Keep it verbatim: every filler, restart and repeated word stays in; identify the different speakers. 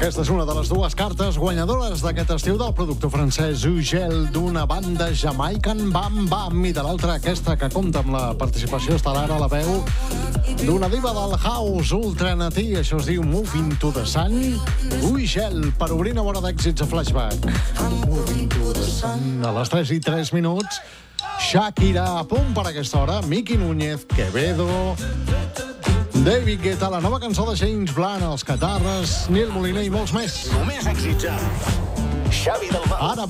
Speaker 1: Aquesta és una de les dues cartes guanyadores d'aquest estiu del productor francès Ugel, d'una banda Jamaican Bam Bam, i de l'altra aquesta que compta amb la participació estel·lar a la veu d'una diva del house ultranatí. Això es diu Moving to the Sun. Ugel, per obrir una hora d'èxits a Flashback. Moving to the Sun. A les tres i tres minuts, Shakira, a punt per aquesta hora. Miki Núñez, Quevedo, David Guetta, la nova cançó de James Blunt, els Catarres, Nil Moliner i molts més.
Speaker 2: Només èxits amb Xavi Dalmau.
Speaker 1: Ara